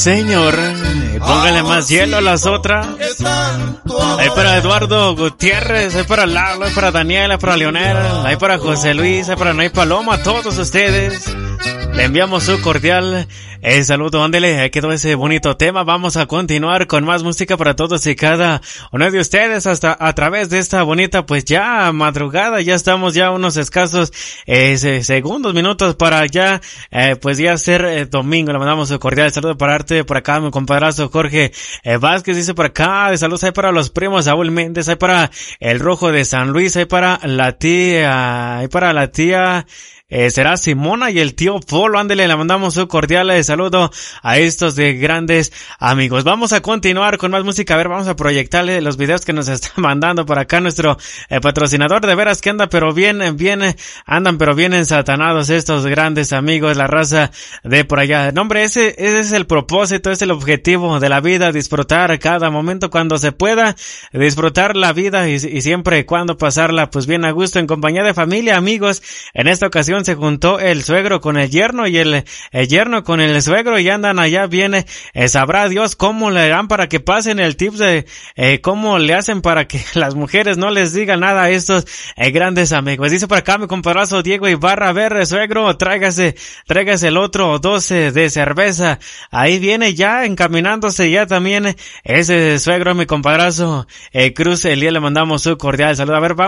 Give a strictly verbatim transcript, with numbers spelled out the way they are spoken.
Señor, póngale más hielo a las otras. Hay para Eduardo Gutiérrez, hay para Lalo, hay para Daniela, hay para Leonel, hay para José Luis, hay para Nay Paloma, a todos ustedes. Le enviamos su cordial eh, saludo, ándele, ahí quedó ese bonito tema. Vamos a continuar con más música para todos y cada uno de ustedes hasta a través de esta bonita, pues ya madrugada, ya estamos ya unos escasos eh, segundos, minutos para ya, eh, pues ya ser eh, domingo. Le mandamos su cordial saludo para arte, por acá mi compadrazo Jorge eh, Vázquez dice por acá, de saludos hay para los primos Saúl Méndez, hay para el Rojo de San Luis, hay para la tía, hay para la tía Eh, será Simona y el tío Polo, ándele, le mandamos un cordial eh, saludo a estos de grandes amigos. Vamos a continuar con más música, a ver, vamos a proyectarle los videos que nos está mandando por acá nuestro eh, patrocinador, de veras que anda pero bien, bien, andan pero bien ensatanados estos grandes amigos, la raza de por allá. No, hombre, ese, ese es el propósito, es el objetivo de la vida, disfrutar cada momento cuando se pueda, disfrutar la vida y, y siempre y cuando pasarla pues bien a gusto en compañía de familia, amigos. En esta ocasión se juntó el suegro con el yerno y el, el yerno con el suegro y andan allá, viene, eh, sabrá Dios cómo le dan para que pasen el tips de eh, cómo le hacen para que las mujeres no les digan nada a estos eh, grandes amigos. Dice por acá mi compadrazo Diego Ibarra, a ver, suegro, tráigase, tráigase el otro doce de cerveza. Ahí viene ya encaminándose ya también ese suegro, mi compadrazo eh, Cruz Elías, le mandamos su cordial saludo. A ver, vamos.